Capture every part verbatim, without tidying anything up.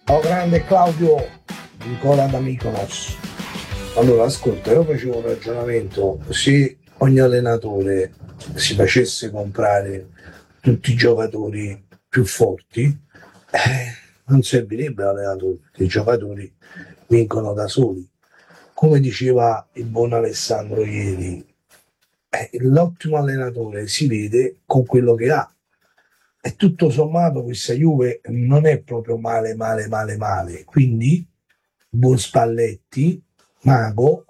Oh, grande Claudio, Nicola da Mykonos. Allora, ascolta, io facevo un ragionamento: se ogni allenatore si facesse comprare tutti i giocatori più forti, eh, non servirebbe l'allenatore, perché i giocatori vincono da soli. Come diceva il buon Alessandro ieri, eh, l'ottimo allenatore si vede con quello che ha. E tutto sommato questa Juve non è proprio male, male, male, male. Quindi, buon Spalletti, mago,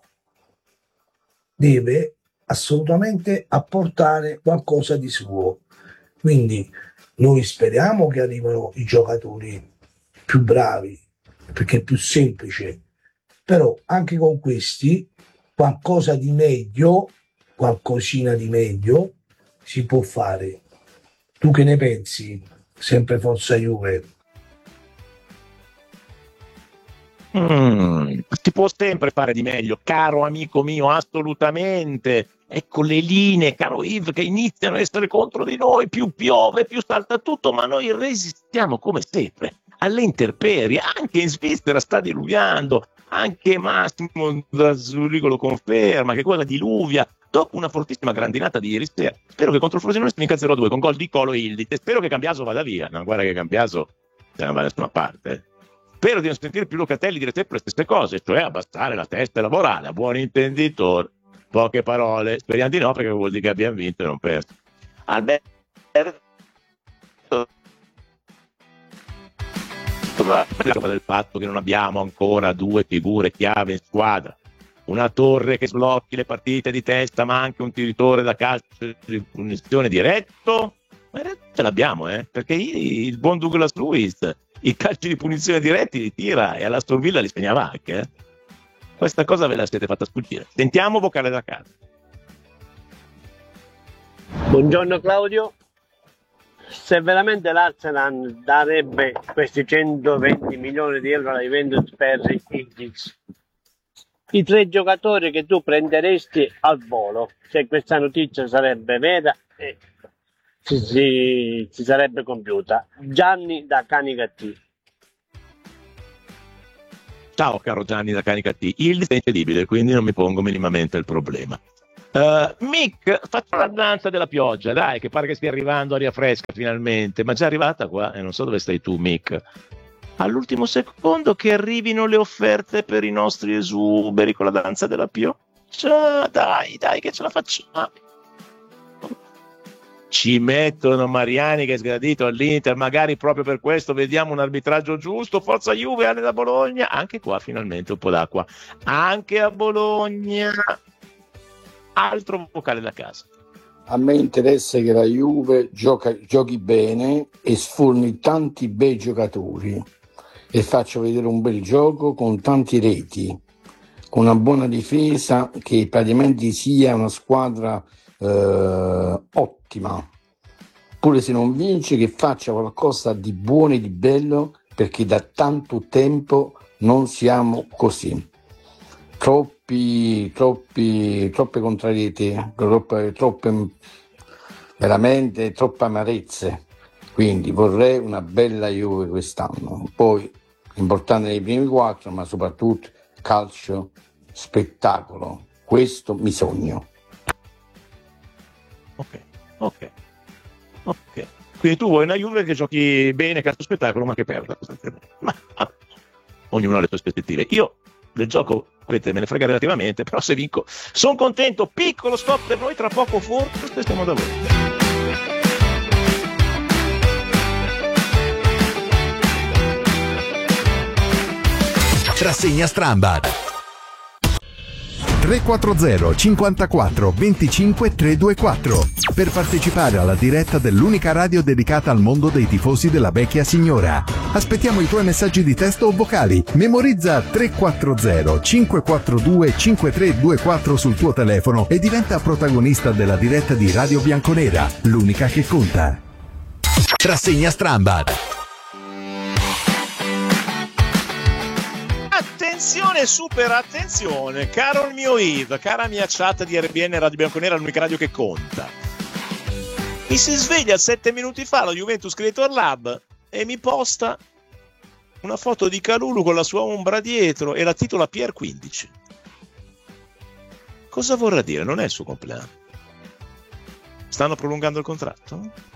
deve assolutamente apportare qualcosa di suo. Quindi noi speriamo che arrivino i giocatori più bravi, perché è più semplice, però anche con questi qualcosa di meglio, qualcosina di meglio si può fare. Tu che ne pensi? Sempre Forza Juve. Mm, si può sempre fare di meglio, caro amico mio, assolutamente. Ecco le linee, caro Yves, che iniziano a essere contro di noi, più piove, più salta tutto, ma noi resistiamo come sempre alle intemperie. Anche in Svizzera sta diluviando, anche Massimo da Zurigo lo conferma che quella diluvia dopo una fortissima grandinata di ieri sera. Spero che contro il Frosinone si vinca zero a due con gol di Colo Ildiz. Spero che Cambiaso vada via. No, guarda che Cambiaso se non va da nessuna parte. Spero di non sentire più Locatelli dire sempre le stesse cose, cioè abbassare la testa e lavorare, a buon intenditore. Poche parole, speriamo di no, perché vuol dire che abbiamo vinto e non perso. Alberto del fatto che non abbiamo ancora due figure chiave in squadra, una torre che sblocchi le partite di testa, ma anche un tiritore da calcio di punizione diretto. Ma ce l'abbiamo, eh? Perché il buon Douglas Luiz i calci di punizione diretti li tira e all'Aston Villa li segnava anche, eh? Questa cosa ve la siete fatta sfuggire. Sentiamo vocale da casa. Buongiorno Claudio. Se veramente l'Arsenal darebbe questi centoventi milioni di euro alla Juventus per Ildiz, i tre giocatori che tu prenderesti al volo, se questa notizia sarebbe vera e si, si, si sarebbe compiuta. Gianni da Canicattì. Ciao caro Gianni da Canicattì, il è incredibile, quindi non mi pongo minimamente il problema. Uh, Mick, faccio la danza della pioggia, dai, che pare che stia arrivando aria fresca finalmente, ma già arrivata qua e non so dove stai tu, Mick. All'ultimo secondo che arrivino le offerte per i nostri esuberi con la danza della pioggia, dai, dai, che ce la facciamo. Ci mettono Mariani che è sgradito all'Inter, magari proprio per questo vediamo un arbitraggio giusto. Forza Juve, Ale da Bologna, anche qua finalmente un po' d'acqua, anche a Bologna. Altro vocale da casa. A me interessa che la Juve gioca, giochi bene e sforni tanti bei giocatori e faccia vedere un bel gioco con tanti reti, con una buona difesa, che praticamente sia una squadra eh, ottima. Pure se non vince, che faccia qualcosa di buono e di bello, perché da tanto tempo non siamo così. Troppi, troppi, troppe contrarietà, troppe, troppe, veramente troppe amarezze. Quindi vorrei una bella Juve quest'anno. Poi importante nei primi quattro, ma soprattutto calcio spettacolo. Questo mi sogno. Ok, ok, ok. Quindi tu vuoi una Juve che giochi bene, calcio spettacolo, ma che perda. Ma ognuno ha le sue aspettative. Io del gioco avete me ne frega relativamente, però se vinco sono contento. Piccolo stop per noi, tra poco forse stiamo da voi. Rassegna Strambad tre quattro zero cinquantaquattro venticinque trecentoventiquattro per partecipare alla diretta dell'unica radio dedicata al mondo dei tifosi della vecchia signora. Aspettiamo i tuoi messaggi di testo o vocali. Memorizza tre quattro zero cinquequattrodue cinquetrecentoventiquattro sul tuo telefono e diventa protagonista della diretta di Radio Bianconera, l'unica che conta. Rassegna Strambad. Attenzione, super attenzione, caro il mio Yves, cara mia chat di R B N Radio Bianconera, l'unica radio che conta. Mi si sveglia sette minuti fa lo Juventus Creator Lab e mi posta una foto di Kalulu con la sua ombra dietro e la titola P R quindici. Cosa vorrà dire? Non è il suo compleanno. Stanno prolungando il contratto?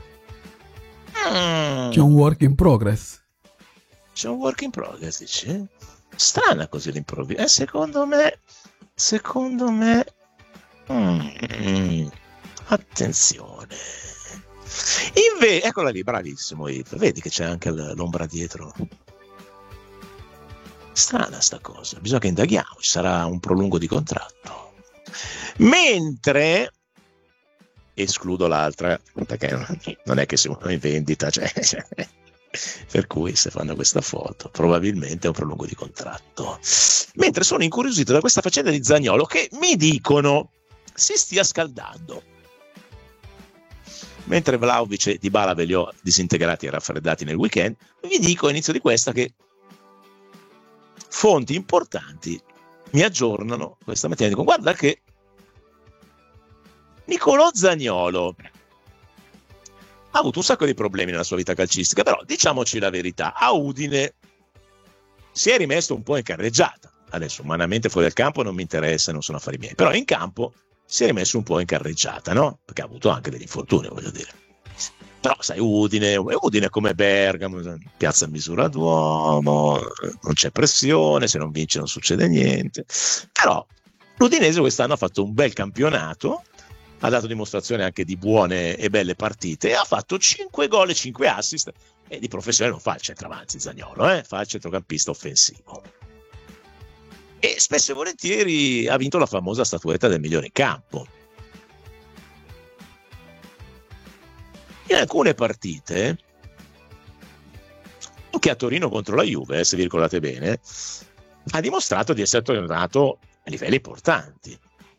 Mm. C'è un work in progress. C'è un work in progress, dici? Strana così l'improvviso. Eh, secondo me, secondo me, mm, attenzione. Inve- eccola lì, bravissimo Yves. Vedi che c'è anche l- l'ombra dietro. Strana sta cosa, bisogna che indaghiamo, ci sarà un prolungo di contratto. Mentre escludo l'altra, perché non è che siamo in vendita, cioè, cioè, per cui se fanno questa foto probabilmente è un prolungo di contratto. Mentre sono incuriosito da questa faccenda di Zaniolo, che mi dicono si stia scaldando. Mentre Vlahovic e Dybala ve li ho disintegrati e raffreddati nel weekend, vi dico all'inizio di questa che fonti importanti mi aggiornano questa mattina, dico guarda che Nicolò Zaniolo ha avuto un sacco di problemi nella sua vita calcistica, però diciamoci la verità, a Udine si è rimesso un po' in carreggiata. Adesso umanamente fuori dal campo non mi interessa, non sono affari miei, però in campo si è rimesso un po' in carreggiata, no? Perché ha avuto anche degli infortuni, voglio dire. Però sai, Udine, Udine come Bergamo, piazza a misura d'uomo, non c'è pressione, se non vince non succede niente. Però l'Udinese quest'anno ha fatto un bel campionato, ha dato dimostrazione anche di buone e belle partite e ha fatto cinque gol e cinque assist, e di professione non fa il centravanti Zaniolo, eh? Fa il centrocampista offensivo. E spesso e volentieri ha vinto la famosa statuetta del migliore in campo. In alcune partite, anche a Torino contro la Juve, se vi ricordate bene, ha dimostrato di essere tornato a livelli importanti.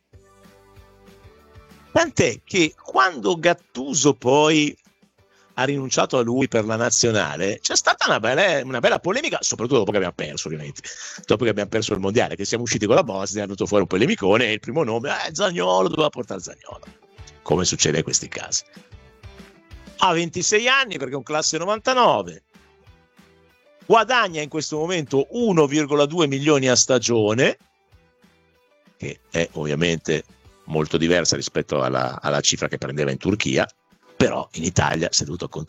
Tant'è che quando Gattuso poi ha rinunciato a lui per la nazionale, c'è stata una bella, una bella polemica, soprattutto dopo che abbiamo perso, ovviamente. Dopo che abbiamo perso il mondiale, che siamo usciti con la Bosnia, è venuto fuori un polemicone e il primo nome, eh, Zaniolo, doveva portare Zaniolo. Come succede in questi casi. Ha ventisei anni perché è un classe novantanove, guadagna in questo momento uno virgola due milioni a stagione, che è ovviamente molto diversa rispetto alla, alla cifra che prendeva in Turchia, però in Italia si è dovuto